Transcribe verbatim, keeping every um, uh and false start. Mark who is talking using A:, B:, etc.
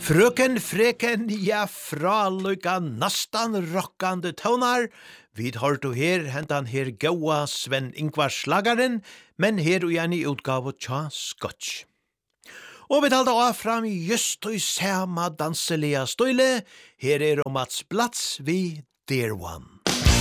A: Frøken, freken, ja, fra lykka nastan rockande tonar. Vi har du her, hentan her gaua Sven Ingvar slagaren, men her og gjerne i utgave tja Scotch. Og vi talte av fram just og sama danselige støyle, her er om Mats Blats vi Dear One.